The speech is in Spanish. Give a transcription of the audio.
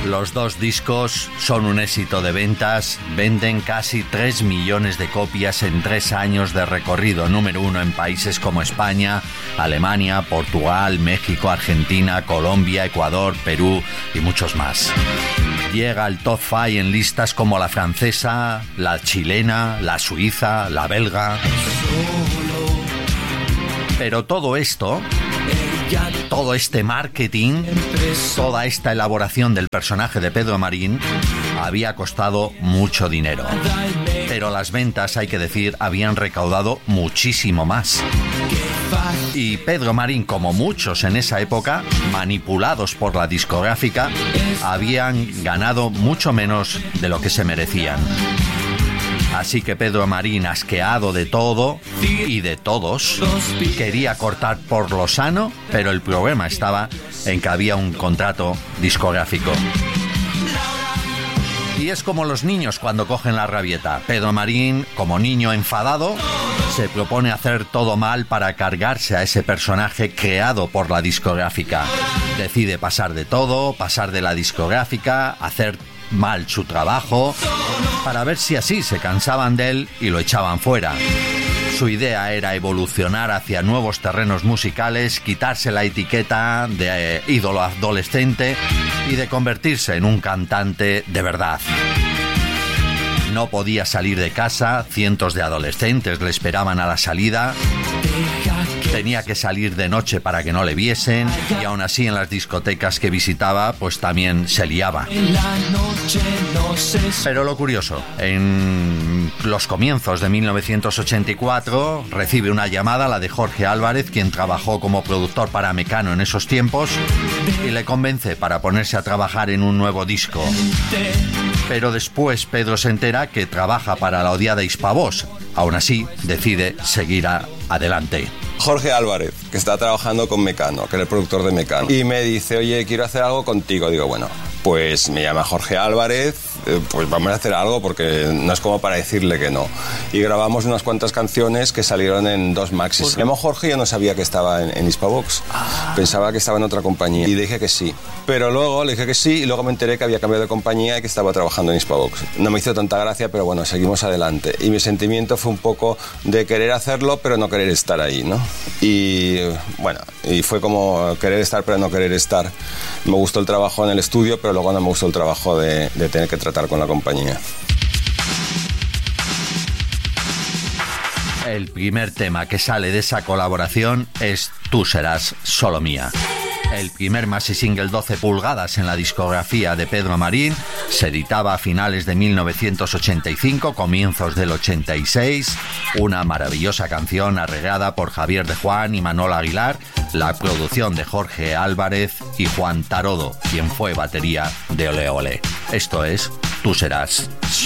Los dos discos son un éxito de ventas, venden casi 3 millones de copias en 3 años de recorrido, número 1 en países como España, Alemania, Portugal, México, Argentina, Colombia, Ecuador, Perú y muchos más. Llega al top 5 en listas como la francesa, la chilena, la suiza, la belga. Pero todo esto, todo este marketing, toda esta elaboración del personaje de Pedro Marín había costado mucho dinero. Pero las ventas, hay que decir, habían recaudado muchísimo más. Y Pedro Marín, como muchos en esa época, manipulados por la discográfica, habían ganado mucho menos de lo que se merecían. Así que Pedro Marín, asqueado de todo y de todos, quería cortar por lo sano, pero el problema estaba en que había un contrato discográfico. Y es como los niños cuando cogen la rabieta. Pedro Marín, como niño enfadado, se propone hacer todo mal para cargarse a ese personaje creado por la discográfica. Decide pasar de todo, pasar de la discográfica, hacer mal su trabajo, para ver si así se cansaban de él y lo echaban fuera. Su idea era evolucionar hacia nuevos terrenos musicales, quitarse la etiqueta de ídolo adolescente y de convertirse en un cantante de verdad. No podía salir de casa, cientos de adolescentes le esperaban a la salida. Tenía que salir de noche para que no le viesen, y aún así en las discotecas que visitaba pues también se liaba. Pero lo curioso, en los comienzos de 1984 recibe una llamada, la de Jorge Álvarez, quien trabajó como productor para Mecano en esos tiempos, y le convence para ponerse a trabajar en un nuevo disco. Pero después Pedro se entera que trabaja para la odiada Hispavox. Aún así, decide seguir adelante. Jorge Álvarez, que está trabajando con Mecano, que era el productor de Mecano, y me dice, oye, quiero hacer algo contigo. Digo, bueno, pues me llama Jorge Álvarez, pues vamos a hacer algo porque no es como para decirle que no. Y grabamos unas cuantas canciones que salieron en 2 maxis. Me llamó Jorge y yo no sabía que estaba en Hispavox. Pensaba que estaba en otra compañía y le dije que sí. Pero luego le dije que sí y luego me enteré que había cambiado de compañía y que estaba trabajando en Hispavox. No me hizo tanta gracia, pero bueno, seguimos adelante. Y mi sentimiento fue un poco de querer hacerlo, pero no querer estar ahí, ¿no? Y bueno, y fue como querer estar, pero no querer estar. Me gustó el trabajo en el estudio, pero luego no me gustó el trabajo de tener que tratar con la compañía. El primer tema que sale de esa colaboración es Tú serás solo mía. El primer maxi single 12 pulgadas en la discografía de Pedro Marín, se editaba a finales de 1985, comienzos del 86, una maravillosa canción arreglada por Javier de Juan y Manolo Aguilar, la producción de Jorge Álvarez y Juan Tarodo, quien fue batería de Ole Ole. Esto es Tú serás